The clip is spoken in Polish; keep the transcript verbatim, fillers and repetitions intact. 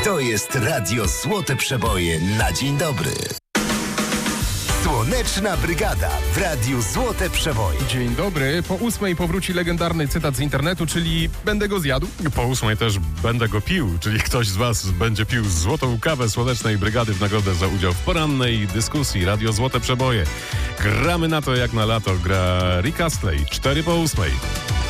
To jest Radio Złote Przeboje na dzień dobry. Słoneczna Brygada w Radiu Złote Przeboje. Dzień dobry. Po ósmej powróci legendarny cytat z internetu, czyli będę go zjadł. Po ósmej też będę go pił, czyli ktoś z was będzie pił złotą kawę Słonecznej Brygady w nagrodę za udział w porannej dyskusji Radio Złote Przeboje. Gramy na to jak na lato. Gra Rick Astley. cztery po ósmej.